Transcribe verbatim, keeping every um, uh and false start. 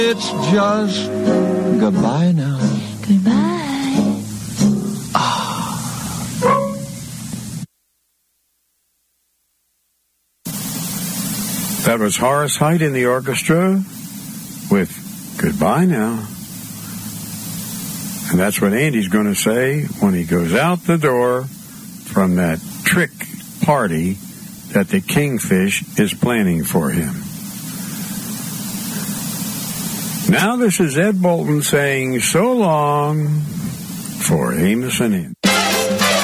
It's just goodbye now. Goodbye. Ah. That was Horace Heidt in the orchestra with Goodbye Now. And that's what Andy's going to say when he goes out the door from that trick party that the Kingfish is planning for him. Now this is Ed Bolton saying so long for Amos and Andy.